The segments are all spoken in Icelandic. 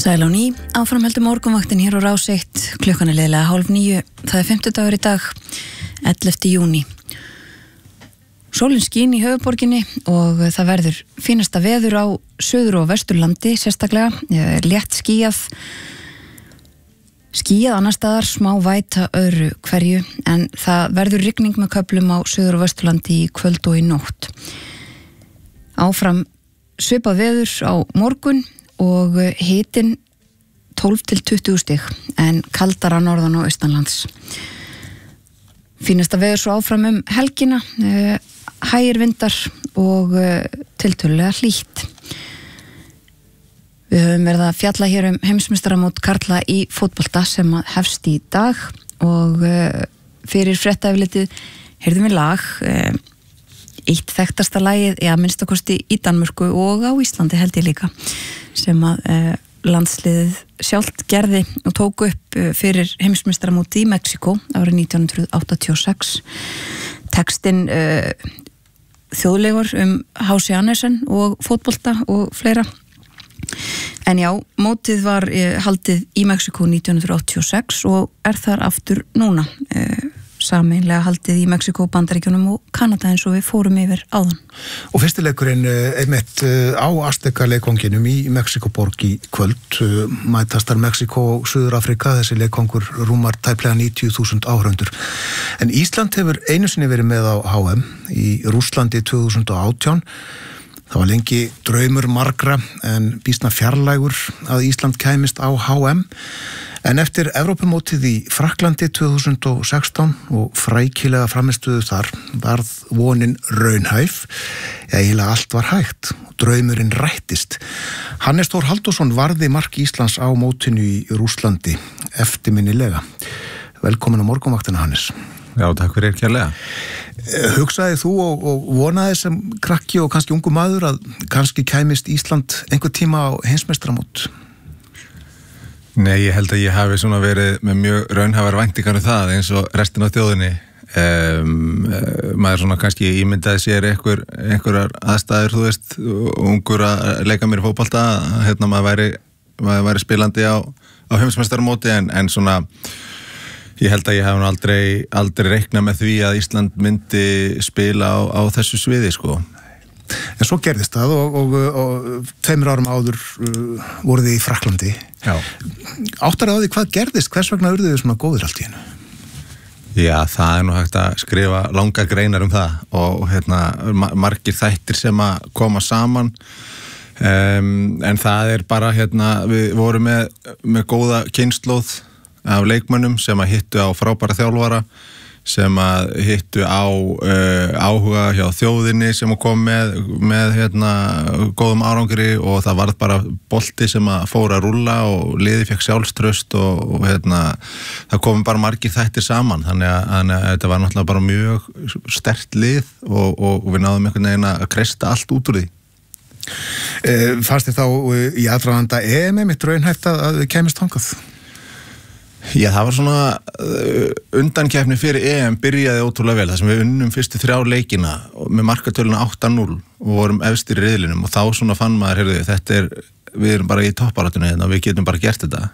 Sæl á ný, áframheldur morgunvaktin hér á Rás 1, klukkan er liðlega 8:30, það er 50 dagur í dag, 11. júní. Sólin skín í höfuborginni og það verður fínasta veður á Suður- og Vesturlandi sérstaklega, létt skýjað annar staðar, smá væta öðru hverju, en það verður rigning með köflum á Suður- og Vesturlandi í kvöld og í nótt. Áfram svipað veður á morgun og hitinn 12 til 20 stig en kaldara norðan og austanlands. Fínasta veður svo áfram helgina, hægir vindar og tiltölulega hlýtt. Við höfum verið að fjalla hér heimsmeistaramót karla í fótbolta sem hefst í dag og fyrir fréttaeflitið heyrðum við lag, eitt þekktasta lagið, minnstakosti í Danmörku og á Íslandi held ég líka, sem landsliðið sjálft gerði og tóku upp fyrir heimsmeistaramóti í Mexíkó árið 1986. Textinn þjóðlegur H.C. Andersen og fótbolta og fleira. En já, mótið var haldið í Mexíkó 1986 og er þar aftur núna. Sameinlega haldið í Mexíkó, Bandaríkjunum og Kanada eins og við fórum yfir áðan. Og fyrsti leikurinn einmitt á Azteca leikvanginum í Mexíkóborg í kvöld, mætastar Mexíkó og Suður-Afrika, þessi leikvangur rúmar tæplega 90.000 áhorfendur. En Ísland hefur einu sinni verið með á HM í Rússlandi 2018. Það var lengi draumur margra en býsna fjarlægur að Ísland kæmist á HM. En eftir Evrópumótið í Frakklandi 2016 og frækilega framistuðu þar varð vonin raunhæf. Eiginlega allt var hægt. Draumurinn rættist. Hannes Þór Halldórsson varði mark Íslands á mótinu í Rússlandi eftirminnilega. Velkomin á morgunvaktina, Hannes. Já, takk fyrir kærlega. Hugsaði þú og vonaði sem krakki og kannski ungu maður að kannski kæmist Ísland einhver tíma á heimsmeistaramót? Nei, ég held að ég hafi svona verið með mjög raunhæfar væntingar það eins og restin af þjóðinni. Maður svona kannski ímyndaði sér einhverjar aðstæður, þú veist, ungur að leika mér í fótbolta, maður væri spilandi á heimsmeistaramóti en svona ég held að ég hef aldrei reiknað með því að Ísland myndi spila á þessu sviði, sko. En svo gerðist það og 2 árum áður voruð þið í Frakklandi. Já. Áttar á því hvað gerðist, hvers vegna urðu þið svona góðir allt í einu? Já, það nú hægt að skrifa langa greinar það og margir þættir sem að koma saman. En það bara, við vorum með góða kynslóð af leikmönnum sem að hittu á frábæra þjálfara, sem að hittu á áhuga hjá þjóðinni sem að kom með góðum árangri og það varð bara bolti sem að fóra að rúlla og liðið fekk sjálfstraust og það komum bara margir þættir saman þannig að þetta var náttúrulega bara mjög sterkt lið og við náðum einhvern veginn að kreista allt út úr því. Fannst þið þá í aðdraganda EM mitt raunhæft að þið kæmist þangað? Já, það var svona undankeppni fyrir EM byrjaði ótrúlega vel, þar sem við unnum fyrstu 3 leikina með markatöluna 8-0 og vorum efstir í riðlinum og þá svona fann maður, við erum bara í toppbaráttunni og við getum bara gert þetta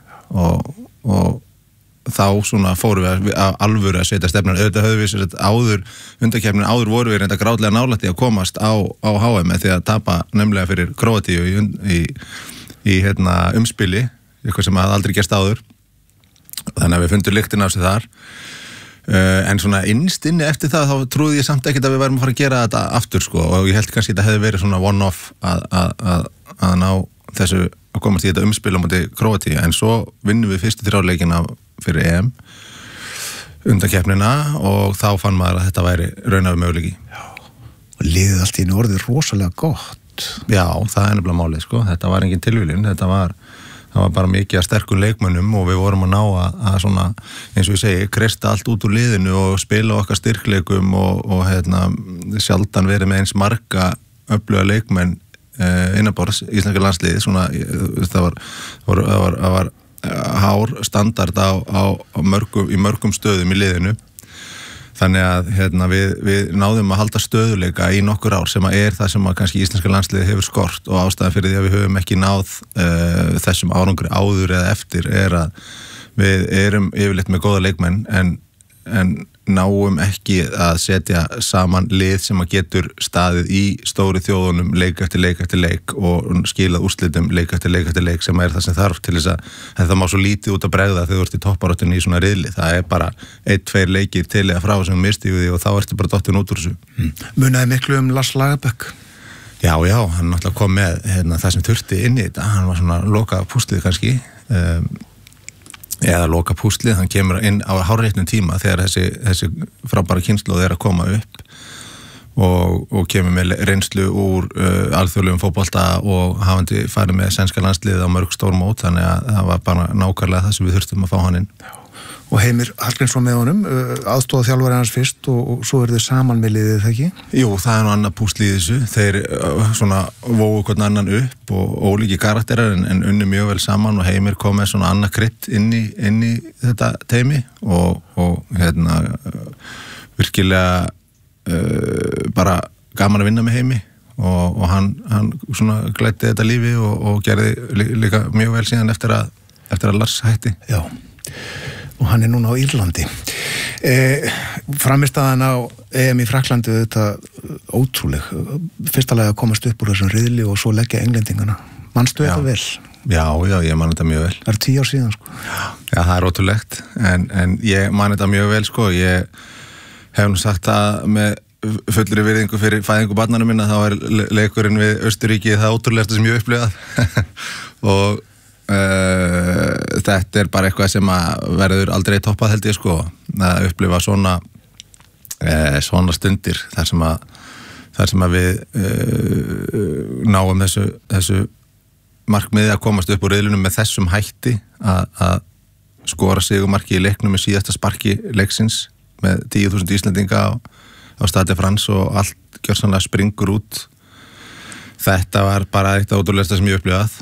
og þá svona fórum við að alvöru að setja stefnan. Auðvitað höfum við sér undankeppnin áður voru við reynda grátlega nálægt í að komast á HM því að tapa nefnilega fyrir Króatíu í umspili, eitthvað sem hafði aldrei gerst áður. Þannig að við fundum lyktina af sig þar en svona innst inni eftir það þá trúði ég samt ekkert að við værum að fara að gera þetta aftur sko og ég held kannski að þetta hefði verið svona one-off að ná þessu að komast í þetta umspil á móti Króatíu en svo vinnum við fyrstu 3 leikina fyrir EM undankeppnina og þá fann maður að þetta væri raunhæfur möguleiki. Já, og liðið allt í einu orðið rosalega gott. Já, það er nefnilega málið sko, þetta var engin tilviljun, það var bara mikið að sterkum leikmönnum og við vorum að ná að svona, eins og ég segi, kreista allt út úr liðinu og spila okkar styrkleikum og sjaldan verið með eins marga öfluga leikmenn innanborðs íslenska landsliði, svona, það var hár standard í mörgum stöðum í liðinu. Þannig að við náðum að halda stöðuleika í nokkur ár sem að það sem að kannski íslenska landsliði hefur skort og ástæðan fyrir því að við höfum ekki náð þessum árangri áður eða eftir að við erum yfirleitt með góða leikmenn en náum ekki að setja saman lið sem að getur staðið í stóri þjóðunum leik eftir leik og skilað úrslitum leik eftir leik sem það sem þarf til þess að það má svo lítið út að bregða þegar þú ert í topparáttunni í svona riðli. Það er bara 1-2 leikir til eða frá sem misti við því og þá ertu bara dottin út úr þessu. Munaði miklu Lars Lagerbäck? Já, hann náttúrulega kom með það sem þurfti inn í þetta. Hann var svona loka púslið kannski. Eða loka púslið, hann kemur inn á hárréttum tíma þegar þessi frábæra kynslóð að koma upp og kemur með reynslu úr alþjóðlegum fótbolta og hafandi farið með sænska landsliðið á mörg stór mót, þannig að það var bara nákvæmlega það sem við þurftum að fá hann inn. Og Heimir Hallgrímsson með honum, aðstoða þjálfari hans fyrst og svo þið saman með liðið, það ekki? Jú, það nú annað púsli í þessu. Þeir svona vógu hvern annan upp og ólíki karakterar en unnu mjög vel saman og Heimir kom með svona annað krydd inn í þetta teimi og virkilega bara gaman að vinna með Heimi og hann svona glæddi þetta lífi og gerði líka mjög vel síðan eftir að Lars hætti. Já. Og hann núna á Írlandi. Framistæðan á EM í Frakklandi þetta ótrúleg. Fyrsta lagi að komast upp úr þessum riðli og svo leggja englendingana. Manstu þetta vel? Já, ég man þetta mjög vel. Það 10 ár síðan, sko. Já, það er ótrúlegt. En ég man þetta mjög vel, sko. Ég hef nú sagt það með fullri virðingu fyrir fæðingu barnanum minna, þá leikurinn við Austurríki það ótrúlegasta sem ég upplifað. Og þetta bara eitthvað sem að verður aldrei toppað held ég sko að upplifa svona stundir þar sem að við náum þessu markmiði að komast upp úr riðlunum með þessum hætti að skora sigumarki í leiknum með síðasta sparki leiksins með 10.000 Íslendinga á Stade France og allt gjörsamlega springur út. Þetta var bara eitt ótrúlegasta sem ég upplifað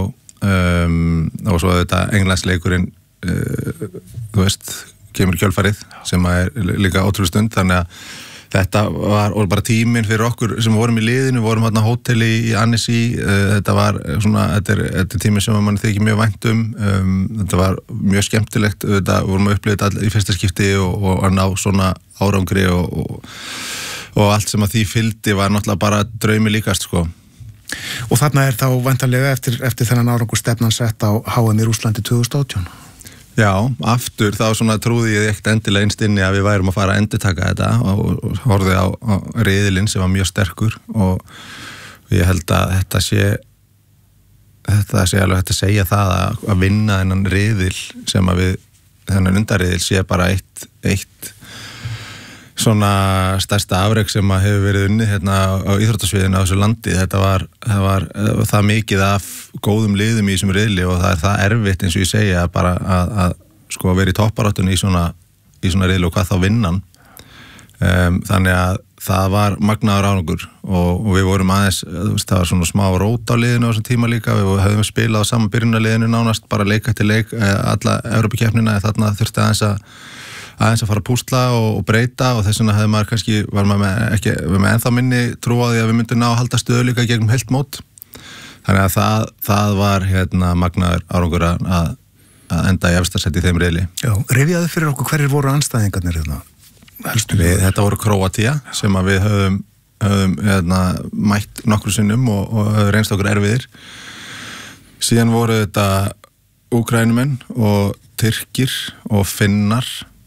og svo þetta englandsleikurinn þú veist, kemur kjölfarið sem er líka ótrúlega stund, þannig að þetta var bara tíminn fyrir okkur sem vorum í liðinu, vorum hérna á hóteli í Annecy, þetta var svona, þetta er tími sem mann þykir mjög vænt þetta var mjög skemmtilegt, þetta vorum að upplifa þetta í fyrsta skipti og að ná svona árangri og allt sem að því fylgdi var náttúrulega bara draumi líkast sko. Og þarna þá væntanlega eftir þennan árangur stefnan sett á HM í Rússlandi 2018. Já, aftur þá svona trúði ég ekkert endilega innst inni að við værum að fara að endurtaka þetta og horfði á riðilinn sem var mjög sterkur og ég held að þetta sé alveg hægt að segja það að vinna þennan riðil sem að við, þennan undarriðil sé bara eitt svona stærsta afrek sem að hefur verið unnið hérna á íþróttasviðinu á þessu landi. Þetta var það mikið af góðum liðum í þessum riðli og það er það erfitt eins og ég segja bara að sko vera í topparáttunni í svona riðli og hvað þá vinnan. Þannig að það var magnaður árangur og við vorum aðeins, það var svona smá rót á liðinu á þessum tíma líka, við höfum spilað á saman byrjunarliðinu nánast, bara leik eftir leik, alla Evrópukeppnina, þarna þurfti aðeins að fara að púsla og breyta og þess vegna hefði maður kannski, var maður með ennþá minni trú á því að við myndum ná að halda stöðuleika gegnum heilt mót. Þannig að það var magnaður árangur að enda í efsta seti í þeim riðli. Já, rifjaðu fyrir okkur hverjir voru andstæðingarnir hérna? Þetta voru Króatía sem að við höfum mætt nokkru sinnum og höfum reynst okkur erfiðir. Síðan voru þetta Úkraínumenn og Tyrkir og Finnar.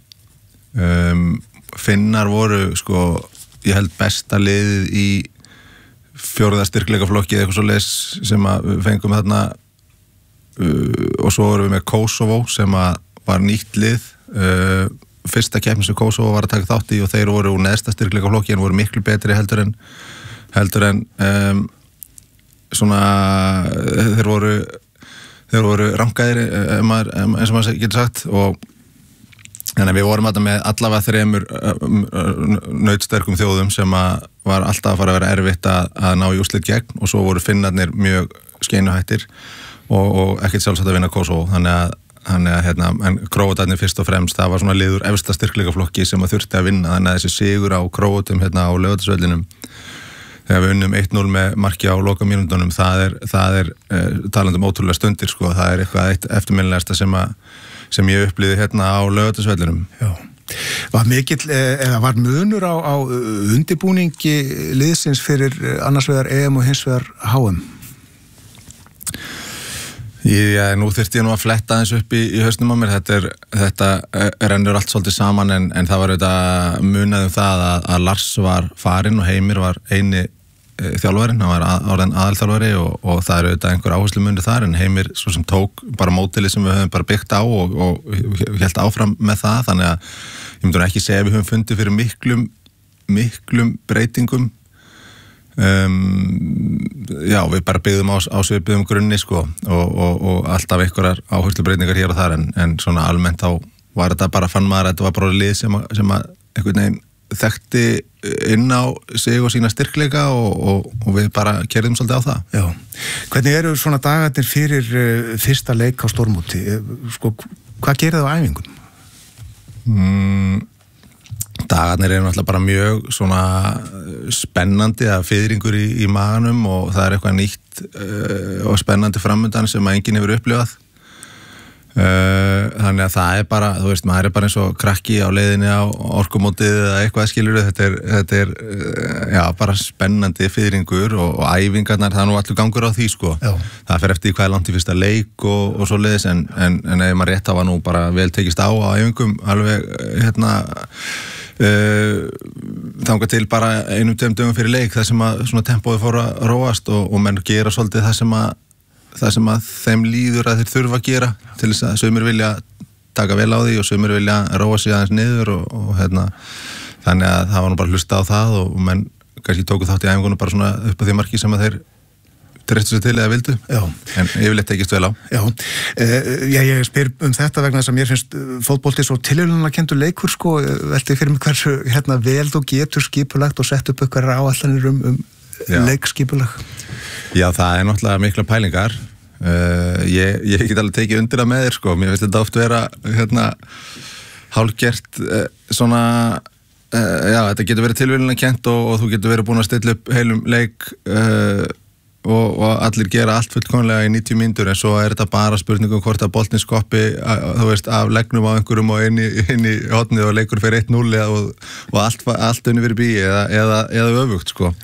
Finnar voru sko, ég held besta liðið í 4. styrkleikaflokki eða eitthvað svo leis sem að við fengum þarna og svo vorum við með Kosovo sem að var nýtt lið fyrsta keppni sem Kosovo var að taka þátt í og þeir voru úr neðsta styrkleikaflokki en voru miklu betri heldur en svona þeir voru rankaðir eins og maður getur sagt og þannig að við vorum þetta með allavega 3 nautsterkum þjóðum sem að var alltaf að fara að vera erfitt að ná í úrslit gegn og svo voru Finnarnir mjög skeinuhættir og ekkert sjálfsagt að vinna Kosovo þannig þannig að en Króatarnir fyrst og fremst, það var svona liður efsta styrkleikaflokki sem að þurfti að vinna, þannig að þessi sigur á Króatum á Laugardalsvellinum þegar við unnum 1-0 með marki á lokamínútunum, það er talandi ótrúlega stundir sko, það er eitthvað eitt eftirminnilegasta sem ég upplýði á Laugardalsvellinum. Já. Var munur á undirbúningi liðsins fyrir annars vegar EM og hins vegar HM? Nú þyrfti ég nú að fletta eins upp í hausnum á mér, þetta rennur allt svolítið saman en það var auðvitað munað það að Lars var farinn og Heimir var eini þjálfarinn, hann var orðinn aðalþjálfari og það er auðvitað einhver áherslu munur þar en Heimir svo sem tók bara mótilið sem við höfum bara byggt á og hélt áfram með það, þannig að ég myndi ekki segja að við höfum fundið fyrir miklum breytingum. Við bara byggðum á svipuðum grunni sko og alltaf einhverjar áherslubreytingar hér og þar en svona almennt þá var þetta bara fann maður að þetta var bara lið sem að einhvern veginn þekkti inn á sig og sína styrkleika og við bara kerðum svolítið á það. Já. Hvernig eru svona dagarnir fyrir fyrsta leik á stórmóti? Sko, hvað gerir það á æfingunum? Dagarnir eru náttúrulega bara mjög svona spennandi að fiðringur í maganum og það er eitthvað nýtt og spennandi framundan sem að enginn hefur upplifað. Þannig að það er bara, þú veist, maður er bara eins og krakki á leiðinni á orkumótið eða eitthvað skilurðu, þetta er bara spennandi fiðringur og æfingarnar, það er nú allur gangur á því sko. Já. Það fer eftir hvað er langt í fyrsta leik og svo leiðis en ef maður rétt hafa nú bara vel tekist á æfingum alveg þangað til bara 1-2 dögum fyrir leik þar sem að svona tempóið fór að róast og menn gera svolítið það sem að þeim líður að þeir þurfa að gera til þess að sumir vilja taka vel á því og sumir vilja róa sig aðeins niður og þannig að það var nú bara hlusta á það og menn kannski tóku þátt í æfingunum bara svona upp á því marki sem að þeir dreyftu sér til eða vildu. Já. En yfirleitt tekist vel á. Já. Ég spyr þetta vegna þess að mér finnst fótbolti svo tilhjörnulega kenndur leikur sko, velti fyrir mig hversu vel þú getur skipulagt og sett upp eitthvað áallanir leikskipulag. Já, það er náttúrulega mikla pælingar. Ég get alveg tekið undir það með þér sko, mér finnst þetta oft vera hálfgert svona þetta getur verið tilhjörnulega kennt og þú getur verið búin að stilla upp heilum leik og allir gera allt fullkomlega í 90 mínútur en svo er þetta bara spurningum hvort að boltinn skoppi þú veist, af legnum á einhverjum og inn í hotnið og leikur fyrir 1-0 og allt unni verið bí eða öfugt sko.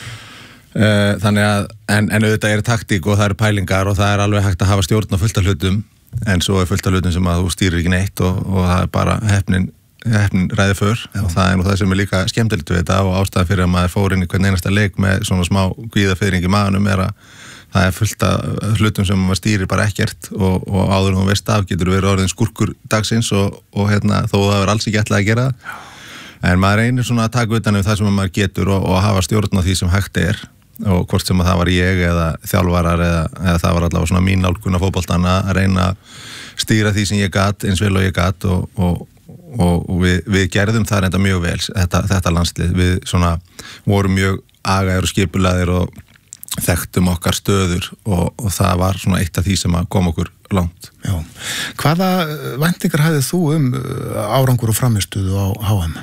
Þannig að en auðvitað er taktík og það eru pælingar og það er alveg hægt að hafa stjórn á fullt af hlutum en svo er fullt af hlutum sem að þú stýrir ekki neitt og það er bara heppnin ræði för og það er nú það sem er líka skemmtilegt við þetta og ástæðan fyrir að maður fór inn í hvern einasta leik með svona smá kvíðafiðring í maganum er að það er fullt af hlutum sem maður stýrir bara ekkert og áður þú veist af getur verið orðin skúrkur dagsins og þó það er alls ekki ætlað að gera en maður reynir svona að taka utan það sem maður getur og hafa stjórn á því sem hægt er og hvort sem að það var ég eða þjálfarar eða það var allavega svona mín nálgun á fótboltann að reyna að stýra því sem ég gat eins vel og ég gat og við gerðum það reynda mjög vel þetta landslið, við svona vorum mjög agaðir og skipulaðir og þekktum okkar stöður og það var svona eitt af því sem að kom okkur langt. Já. Hvaða væntingar hafðið þú árangur og framistuðu á HM?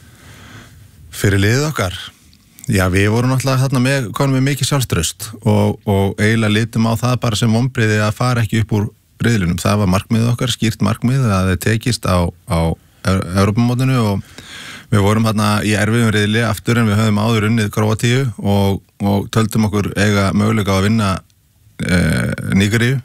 Fyrir liðið okkar? Já, við vorum náttúrulega þarna komum við mikið sjálfstraust og eiginlega litum á það bara sem vonbrigði að fara ekki upp úr riðlinum. Það var markmiðið okkar, skýrt markmið að það tekist á Evrópumótinu og við vorum þarna í erfiðum riðli aftur en við höfum áður unnið Króatíu og töldum okkur eiga möguleika á að vinna Nígeríu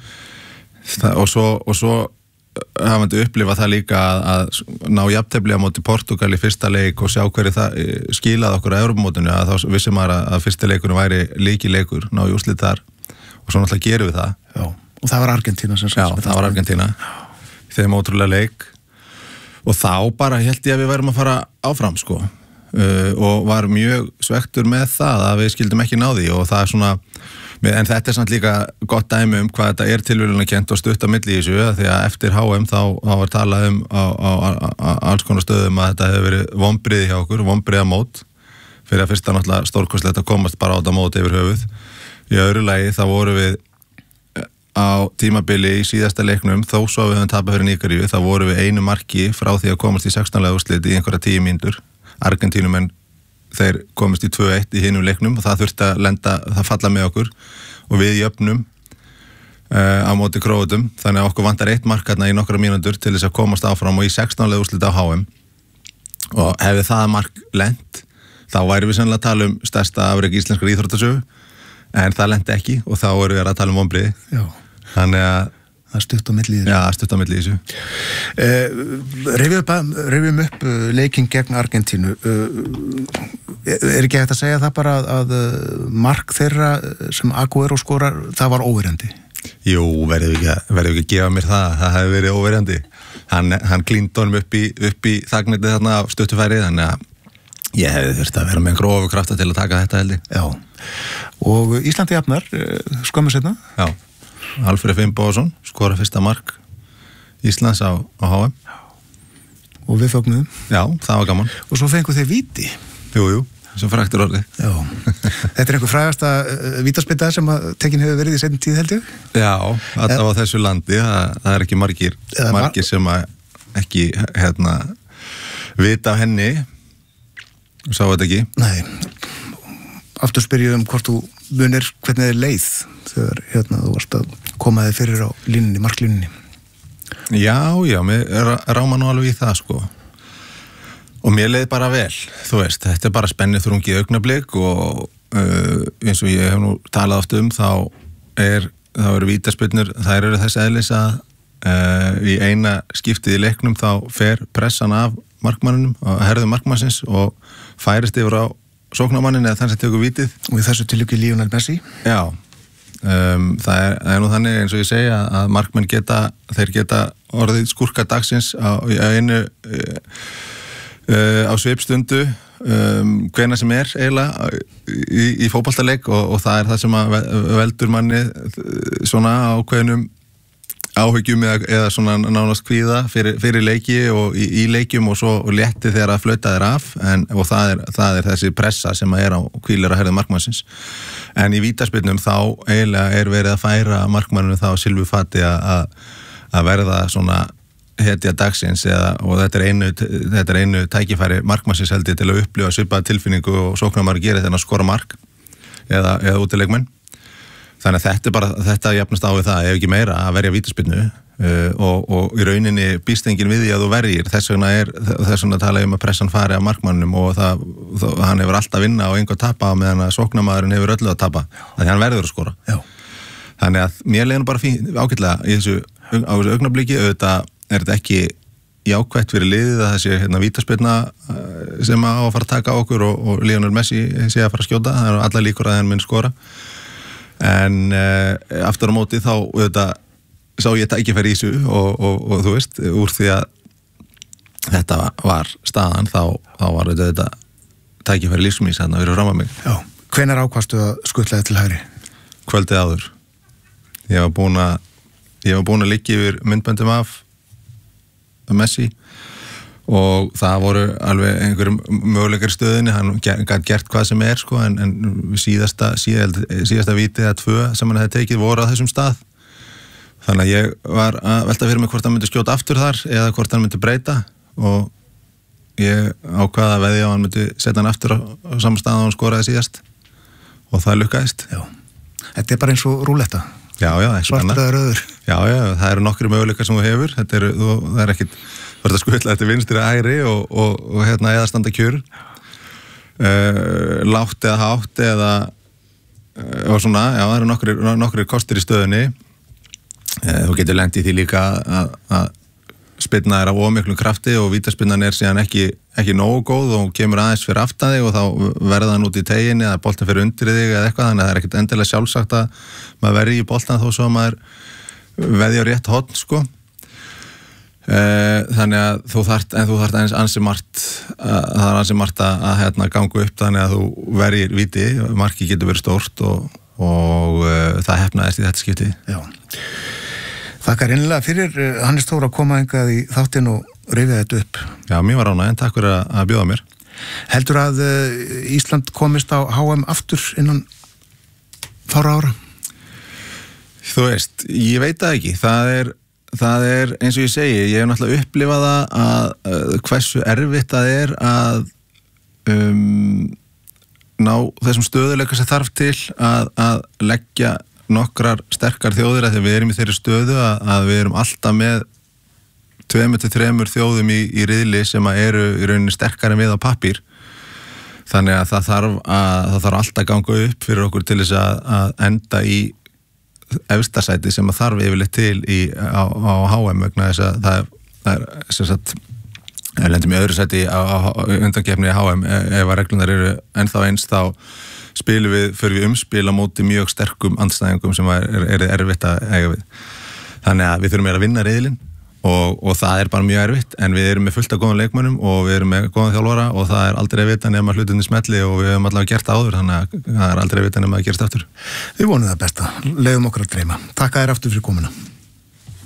og svo hafandi upplifað það líka að ná jafntefli á móti Portúgal í fyrsta leik og sjá hverju það skilaði okkur á Evrópumótinu að þá vissum maður að fyrsti leikurinn væri líkileikur, ná í úrslit þar og svo náttúrulega gerum við það. Já, og það var Argentína sem Já, það var Argentína í þeim ótrúlega leik og þá bara held ég að við værum að fara áfram sko og var mjög svektur með það að við skildum ekki ná því og það er svona en þetta er samt líka gott dæmi hvað þetta er tilviljunarkennt og stutt á milli í þessu því að eftir HM þá var talað á alls konar stöðum að þetta hefur verið vonbrigði hjá okkur, vonbrigðamót fyrir að fyrsta náttúrulega stórkostlegt að komast bara á þetta mót yfir höfuð. Í öðru lagi þá voru við á tímabili í síðasta leiknum, þó svo við höfum tapað fyrir Nígeríu, þá vorum við einu marki frá því að komast í 16. úrslit í einhverja 10 mínútur. Argentínumenn, þeir komast í 2-1 í hinum leiknum og það þurfti að það falla með okkur og við jöfnum á móti Króatum, þannig að okkur vantar 1 mark hérna í nokkra mínútur til þess að komast áfram og í 16. úrslit á HM og hefði það mark lent, þá væri við sennilega að tala um stærsta afrek íslenskar íþróttasögu, en það lendi ekki og þá erum við að tala um vonbrigði. Já. Þannig að það stutt á milli í þessu. Já, stutt á milli í þessu. Rifjum upp leikinn gegn Argentínu. Er ekki hægt að segja það bara að mark þeirra sem Agüero skorar, það var óverjandi? Jú, verðum ekki að gefa mér það hefði verið óverjandi. Hann klíndi honum upp í þagnetið þarna af stuttufæri, þannig að ég hefði þurft að vera með grófu krafta til að taka þetta heldig. Já, og Íslandi jafnar, skömmu seinna? Já, Alfreð Finnbogason skora fyrsta mark Íslands á HM. Og við fögnuðum? Já, það var gaman. Og svo fengu þeir víti? Jú, sem fræktur orðið. Já, þetta einhver frægasta vítaspyrna sem tekin hefur verið í seinni tíð held ég? Já, alltaf á þessu landi, það er ekki margir sem ekki vita af henni. Sá þetta ekki? Nei, aftur spyrjum hvort þú munir hvernig þið leið þegar þú varst að koma þið fyrir á línunni, marklínunni. Já, mér ráma nú alveg í það sko. Og mér leið bara vel, þú veist, þetta bara spennið þrungið augnablik og eins og ég hef nú talað oft þá eru vítaspyrnur, þær eru þess eðlis að í eina skiptið í leiknum þá fer pressan af markmannunum og herðu markmannsins og færist yfir á sóknarmannin eða þann sem tekur vítið. Og í þessu tilviki Lionel Messi? Já, það er nú þannig eins og ég segja að markmenn geta orðið skúrka dagsins á einu á svipstundu hvenær sem er eiginlega í fótboltaleik og það er það sem að veldur manni svona ákveðnum áhyggjum eða svona nánast kvíða fyrir leiki og í leikjum og svo létti þegar að flauta þeir af og það er þessi pressa sem að er á hvílir að herða markmannsins. En í vítaspyrnum þá eiginlega er verið að færa markmanninu þá silfurfati að verða svona hetja dagsins og þetta er einu tækifæri markmannsins held ég til að upplifa svipaða tilfinningu og sóknarmaður gerir þegar að skora mark eða útileikmenn. Þannig að þetta jafnast á við það, ef ekki meira, að verja vítaspyrnu og í rauninni býst enginn við því að þú verjir. Þess vegna tala ég um að pressan fari af markmannum og hann hefur alltaf vinna og einhver tapa meðan að sóknarmaðurinn hefur öllu að tapa. Þannig að hann verður að skora. Já. Þannig að mér leiði nú bara ágætlega á þessu augnabliki, auðvitað er þetta ekki jákvætt fyrir liðið að þessi vítaspyrna sem á að fara að taka á okkur og Lionel Messi sé að fara að skjóta. Það eru allar líkur að hann mun skora. En aftur á móti þá auðvitað sá ég tækifæri í þessu og þú veist, úr því að þetta var staðan þá var þetta tækifæri lífsmís að vera fram að mig. Já, hvenær ákvastu að skutla þið til hægri? Kvöldið áður. Ég var búin að liggja yfir myndböndum af Messi og það voru alveg einhverjum möguleikar í stöðinni, hann gæti gert hvað sem er sko, en síðasta vítið eða 2 sem hann hefði tekið voru á þessum stað. Þannig að ég var að velta fyrir mig hvort hann myndi skjóta aftur þar eða hvort hann myndi breyta og ég ákvaða að veðja á hann myndi setja hann aftur á sama stað og hann skoraði síðast og það lukkaðist. Já, þetta er bara eins og rúletta. Já, svartur eða rauður. Já, það eru nokkri möguleikar sem þú hefur, það er ekkit þú ert að skutla þetta vinstri hægri og eða standa kjör látt eða hátt eða og svona, já, það eru nokkri kostir í stöðunni. Þú getur lent í því líka að spyrna er af ómiklum krafti og vítaspyrnan er síðan ekki nógu góð og kemur aðeins fyrir aftan þig og þá verða hann út í teginni eða boltan fyrir undir þig eða eitthvað, þannig að það er ekkert endilega sjálfsagt að maður verði í boltan þó svo að maður veði á rétt horn sko. Þannig að þú þarft aðeins ansi margt að ganga upp þannig að þú verðir viti, markið getur verið stórt og það hefnaðist í þetta skipti. Já. Þakkar einlega fyrir Hannes Þór að koma hingað í þáttinn og rifja þetta upp. Já, mér var ánægð, en takk fyrir að bjóða mér. Heldur að Ísland komist á HM aftur innan fára ára? Þú veist, ég veit það ekki. Það er eins og ég segi, ég hef náttúrulega upplifað að hversu erfitt það er að ná þessum stöðuleika sem þarf til að leggja nokkrar sterkar þjóðir, að við erum í þeirri stöðu að við erum alltaf með 2-3 þjóðum í riðli sem eru í rauninni sterkar en við á pappír. Þannig að það þarf alltaf að ganga upp fyrir okkur til þess að enda í efstasæti sem að þarf yfirleitt til á HM vegna þess að það er sem sagt lendum í öðru sæti á undankeppni í HM ef að reglunar eru ennþá eins þá fyrir við umspil á móti mjög sterkum andstæðingum sem er erfitt að eiga við. Þannig að við þurfum að vinna riðilinn og það er bara mjög erfitt en við erum með fullt af góðum leikmönnum og við erum með góðan þjálfara og það er aldrei að vita nema hlutinni smelli og við hefum allavega gert áður þannig að það er aldrei að vita nema að gerast aftur. Við vonum það besta, leiðum okkur að dreyma. Takk að þér aftur fyrir komuna.